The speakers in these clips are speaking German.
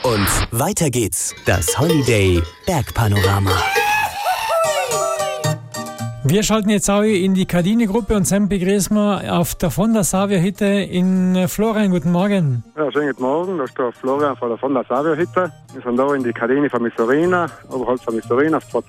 Und weiter geht's. Das Holiday Bergpanorama. Wir schalten jetzt auch in die Cardini-Gruppe und dann begrüßen wir auf der von der Savia-Hütte in Florian. Guten Morgen. Ja, schönen guten Morgen. Da ist der Florian von der von der Savia-Hütte. Wir sind hier in die Cardini von Misurina, oberhalb von Misurina auf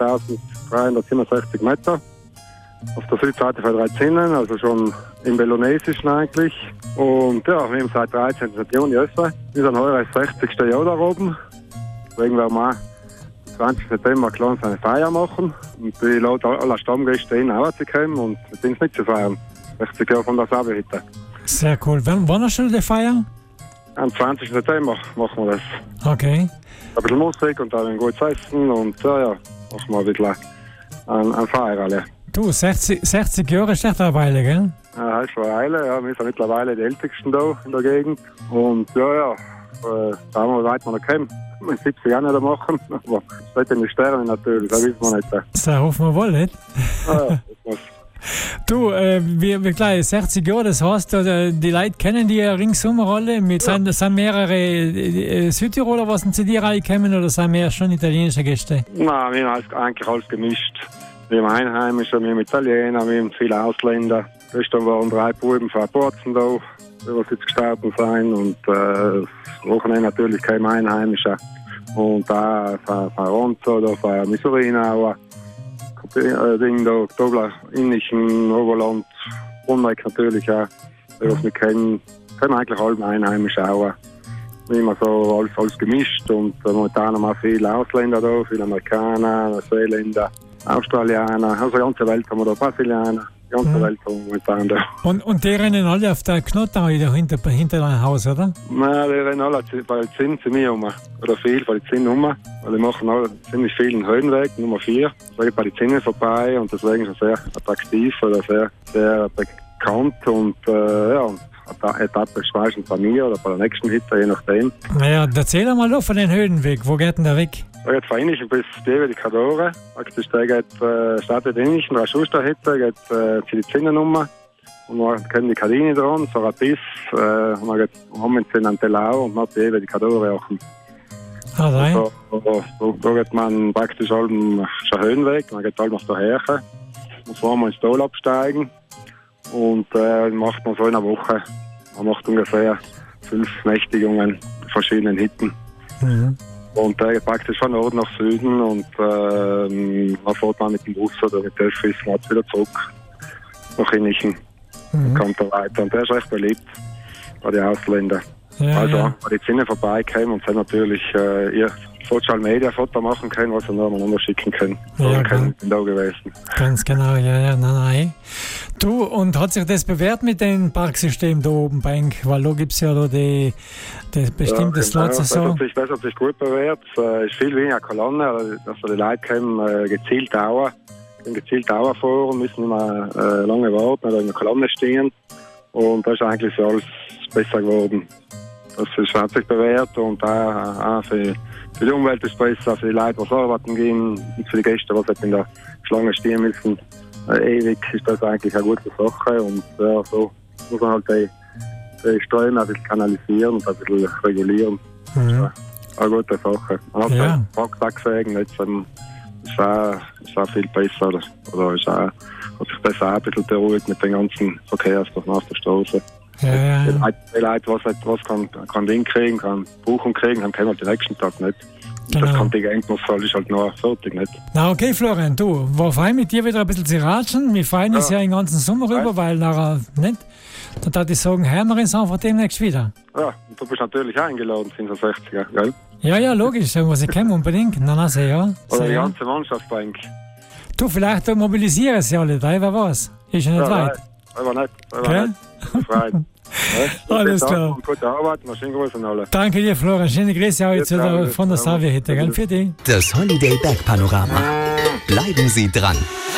2367 Meter. Auf der Südseite von 13, also schon im Bellonesischen eigentlich. Und ja, wir haben seit 13. Juni öffnen. Wir sind heuer das 60. Jahr da oben. Deswegen werden wir am 20. September klar eine Feier machen. Und die laden alle Stammgäste in kommen und mit uns mitzufeiern. 60 Jahre von der Savia-Hütte. Sehr cool. Wann hast du die Feier? Am 20. September machen wir das. Okay. Ein bisschen Musik und dann ein gutes Essen und ja, machen wir ein bisschen eine Feier alle. Du, 60 Jahre ist echt eine Weile, gell? Ja, das ist eine Weile. Ja. Wir sind mittlerweile die Ältesten da in der Gegend. Und ja, schauen wir, wie weit wir noch kommen. Wir 70 Jahre nicht machen, aber es wird in die Sterne natürlich, das wissen wir nicht. Das hoffen wir wohl nicht. Ja, du, wie gleich 60 Jahre, das heißt, die Leute kennen die ringsum alle. Sind mehrere Südtiroler, was in die Reihe kommen, oder sind mehr schon italienische Gäste? Nein, wir haben eigentlich alles gemischt. Wir haben Einheimische, wir haben Italiener, wir haben viele Ausländer. Gestern waren 3 Buben von Porzen da, die jetzt gestartet sind. Und das Wochenende natürlich kein Einheimischer. Und auch von Ronzo, da von Misurina auch. Ding da, Dobler, Innischen, Oberland, Unreich natürlich auch. Was wir kennen eigentlich alle Einheimische auch. Immer so alles gemischt. Und momentan haben wir viele Ausländer da, viele Amerikaner, Neuseeländer, Australianer, also die ganze Welt haben wir da, Brasilianer, die ganze Welt haben wir momentan da. Und die rennen alle auf der Knottau hinter deinem Haus, oder? Nein, die rennen alle bei den Zinn zu mir um. Oder viel bei den Zinn um. Weil die machen alle ziemlich vielen Höhenweg, Nummer 4. Deswegen bei den Zinnen vorbei und deswegen ist es sehr attraktiv oder sehr, sehr bekannt. Und ja, eine Etappe ist meistens bei mir oder bei der nächsten Hütte, je nachdem. Naja, erzähl mal noch von den Höhenweg. Wo geht denn der weg? Der geht von Innischen bis die Cadore. Der geht startet in Innischen, der Schusterhütte, geht zu die Zinnennummer. Und dann können die Cardini dran, so ein Biss. Und dann geht es in Telau und dann die Cadore auch. Also, da geht man praktisch schon Höhenweg, man geht halt noch daher. Und so haben wir ins Tal absteigen. Und macht man so in einer Woche. Man macht ungefähr 5 Nächtigungen in verschiedenen Hütten. Mhm. Und geht praktisch von Norden nach Süden und dann fährt man mit dem Bus oder mit der Öffis wieder zurück nach Innischen. Und kommt da weiter. Und der ist recht beliebt bei den Ausländern. Ja, also, ja. bei den Zinnen vorbeikommen und dann natürlich ihr Social Media Foto machen können, was sie nochmal schicken können. Ja, können da gewesen. Ganz genau, ja, nein. Du, und hat sich das bewährt mit dem Parksystem da oben bei Enk? Weil da gibt es ja da die bestimmte Slots. Das hat sich gut bewährt. Es ist viel weniger Kolonne, dass die Leute können gezielt vor und müssen immer lange warten oder in der Kolonne stehen. Und da ist eigentlich so alles besser geworden. Das hat sich bewährt und auch für die Umwelt ist es besser, für die Leute, die arbeiten gehen und für die Gäste, die jetzt in der Schlange stehen müssen. Ewig ist das eigentlich eine gute Sache und ja, so muss man halt die Ströme ein bisschen kanalisieren und ein bisschen regulieren. Mhm. Eine gute Sache. Man hat Ja. den Parktag gesehen, jetzt ist auch viel besser. Oder ist auch, hat sich das auch ein bisschen beruhigt mit den ganzen Verkehrs auf der Straße. Ja. Die Leute, was kann Ding kriegen, kann Buchung kriegen, dann können wir den nächsten Tag nicht. Genau. Das Kontingent muss ist halt noch fertig, nicht? Na okay, Florian, du, war fein mit dir wieder ein bisschen zu ratschen. Wir freuen uns ja den ganzen Sommer rüber, weil nachher nicht. Dann darf ich sagen, hören wir uns einfach demnächst wieder. Ja, und du bist natürlich eingeladen, 65er, gell? Ja, logisch, was ich kenne unbedingt. Na, sehr ja. Oder die Ja. ganze Mannschaft eigentlich. Du, vielleicht mobilisieren sie alle drei, wer weiß. Ist ja nicht weit. Aber nicht. Gell? Frei. Alles klar. Gute Arbeit, noch schönen Gruß an alle. Danke dir, Florian. Schöne Grüße auch jetzt von der Savia-Hütte. Für dich. Das Holiday Bergpanorama. Bleiben Sie dran.